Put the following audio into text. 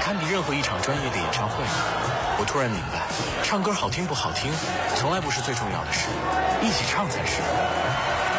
堪比任何一场专业的演唱会。我突然明白，唱歌好听不好听，从来不是最重要的事，一起唱才是。